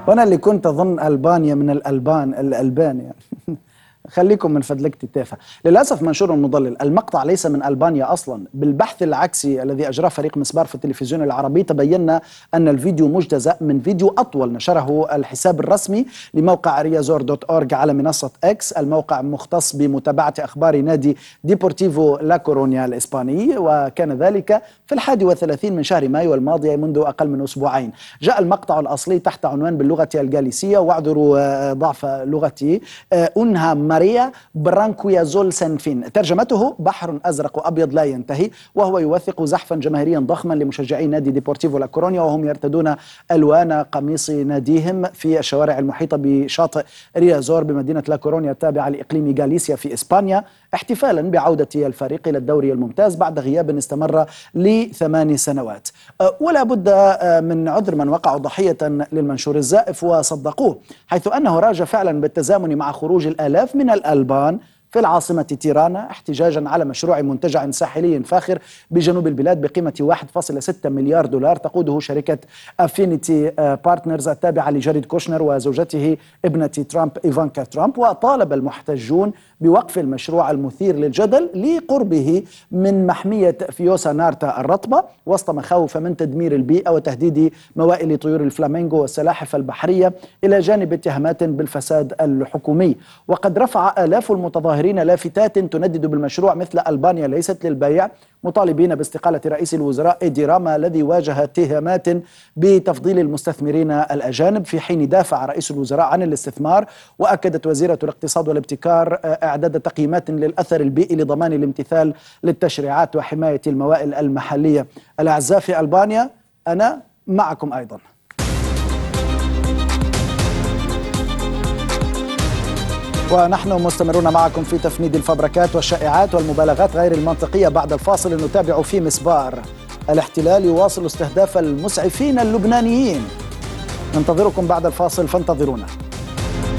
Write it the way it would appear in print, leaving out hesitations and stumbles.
وانا اللي كنت اظن البانيا من الالبان يعني. خليكم من فضلك تتافه. للاسف منشور مضلل، المقطع ليس من البانيا اصلا. بالبحث العكسي الذي اجراه فريق مسبار في التلفزيون العربي تبين ان الفيديو مجتزأ من فيديو اطول نشره الحساب الرسمي لموقع ريازور.org على منصه اكس، الموقع مختص بمتابعه اخبار نادي ديبورتيفو لا كورونيا الاسباني، وكان ذلك في 31 من شهر مايو الماضي منذ اقل من اسبوعين. جاء المقطع الاصلي تحت عنوان باللغه الجاليسيه، واعذروا ضعف لغتي، انها ماريا برانكويازول سانفين. ترجمته: بحر أزرق أبيض لا ينتهي، وهو يوثق زحفا جماهيريا ضخما لمشجعي نادي ديبورتيفو لا كورونيا وهم يرتدون ألوان قميص ناديهم في الشوارع المحيطة بشاطئ ريازور بمدينة لا كورونيا التابعة لإقليم غاليسيا في إسبانيا، احتفالا بعودة الفريق إلى الدوري الممتاز بعد غياب استمر ل8 سنوات. ولا بد من عذر من وقعوا ضحية للمنشور الزائف وصدقوه، حيث أنه راج فعلا بالتزامن مع خروج الآلاف من الألبان في العاصمة تيرانا احتجاجا على مشروع منتجع ساحلي فاخر بجنوب البلاد بقيمة 1.6 مليار دولار تقوده شركة أفينيتي بارتنرز التابعة لجاريد كوشنر وزوجته ابنة ترامب إيفانكا ترامب. وطالب المحتجون بوقف المشروع المثير للجدل لقربه من محمية فيوسا نارتا الرطبة وسط مخاوف من تدمير البيئة وتهديد موائل طيور الفلامينغو والسلاحف البحرية، إلى جانب اتهامات بالفساد الحكومي. وقد رفع آلاف المتظاهرين لافتات تندد بالمشروع مثل ألبانيا ليست للبيع، مطالبين باستقالة رئيس الوزراء إيدي راما الذي واجه اتهامات بتفضيل المستثمرين الأجانب، في حين دافع رئيس الوزراء عن الاستثمار. وأكدت وزيرة الاقتصاد والابتكار إعداد تقييمات للأثر البيئي لضمان الامتثال للتشريعات وحماية الموائل المحلية. الأعزاء في ألبانيا، أنا معكم أيضا. ونحن مستمرون معكم في تفنيد الفبركات والشائعات والمبالغات غير المنطقية. بعد الفاصل نتابع في مسبار: الاحتلال يواصل استهداف المسعفين اللبنانيين. ننتظركم بعد الفاصل، فانتظرونا.